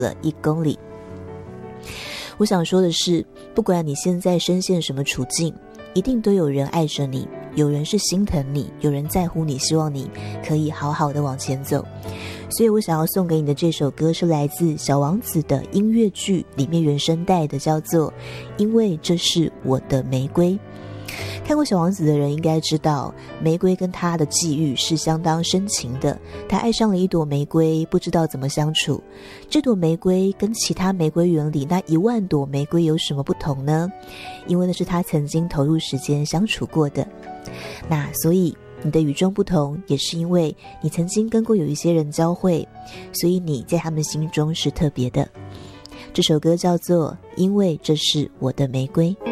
了1公里。我想说的是，不管你现在身陷什么处境，一定都有人爱着你，有人是心疼你，有人在乎你，希望你可以好好的往前走。所以我想要送给你的这首歌是来自小王子的音乐剧里面原声带的，叫做因为这是我的玫瑰。看过小王子的人应该知道，玫瑰跟他的际遇是相当深情的，他爱上了一朵玫瑰，不知道怎么相处。这朵玫瑰跟其他玫瑰园里那10000朵玫瑰有什么不同呢？因为那是他曾经投入时间相处过的。那所以你的与众不同，也是因为你曾经跟过有一些人交汇，所以你在他们心中是特别的。这首歌叫做因为这是我的玫瑰。